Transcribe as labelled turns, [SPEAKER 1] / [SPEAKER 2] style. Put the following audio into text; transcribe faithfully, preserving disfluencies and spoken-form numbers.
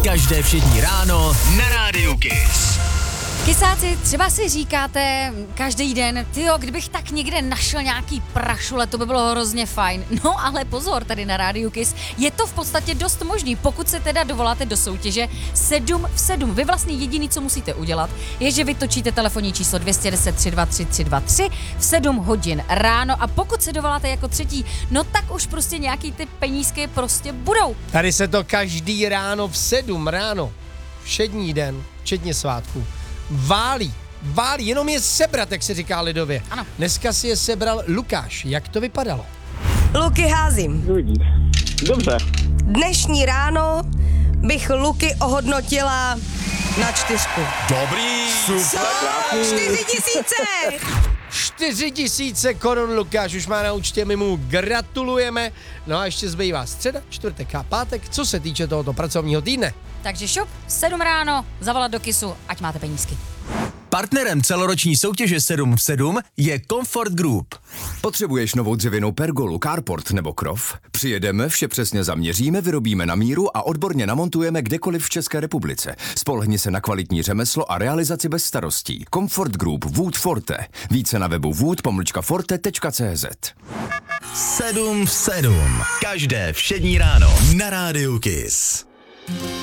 [SPEAKER 1] Každé všední ráno na Rádiu Kiss.
[SPEAKER 2] Kysáci, třeba si říkáte každý den, tyjo, kdybych tak někde našel nějaký prašule, to by bylo hrozně fajn. No ale pozor, tady na Rádiu Kiss, je to v podstatě dost možný, pokud se teda dovoláte do soutěže sedm v sedm. Vy vlastně jediný, co musíte udělat, je, že vytočíte telefonní číslo dvě jedna deset, tři dva tři, tři dva tři v sedm hodin ráno a pokud se dovoláte jako třetí, no tak už prostě nějaký ty penízky prostě budou.
[SPEAKER 3] Tady se to každý ráno v sedm ráno, všední den, včetně svátku, válí, válí, jenom je sebrat, jak se říká lidově.
[SPEAKER 2] Ano.
[SPEAKER 3] Dneska si je sebral Lukáš. Jak to vypadalo?
[SPEAKER 4] Luky házím.
[SPEAKER 5] Dobře.
[SPEAKER 4] Dnešní ráno bych Luky ohodnotila na čtyřku.
[SPEAKER 1] Dobrý, super.
[SPEAKER 4] Čtyři tisíce!
[SPEAKER 3] Čtyři tisíce korun Lukáš už má na účtě, my mu gratulujeme. No a ještě zbývá středa, čtvrtek a pátek, co se týče tohoto pracovního týdne.
[SPEAKER 2] Takže šup, sedm ráno, zavolat do Kissu, ať máte penízky.
[SPEAKER 1] Partnerem celoroční soutěže sedm v sedm je Comfort Group.
[SPEAKER 6] Potřebuješ novou dřevěnou pergolu, carport nebo krov? Přijedeme, vše přesně zaměříme, vyrobíme na míru a odborně namontujeme kdekoliv v České republice. Spolehni se na kvalitní řemeslo a realizaci bez starostí. Comfort Group Wood Forte. Více na webu wood pomlčka forte tečka cé zet.
[SPEAKER 1] sedm v sedm. Každé všední ráno na Rádiu Kiss.